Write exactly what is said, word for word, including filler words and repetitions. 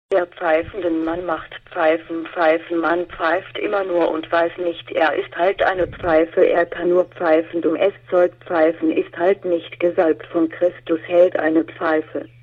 Der pfeifenden Mann macht Pfeifen, Pfeifen, Mann pfeift immer nur und weiß nicht, er ist halt eine Pfeife, er kann nur pfeifen, dumm es Zeug pfeifen, ist halt nicht gesalbt von Christus, hält eine Pfeife.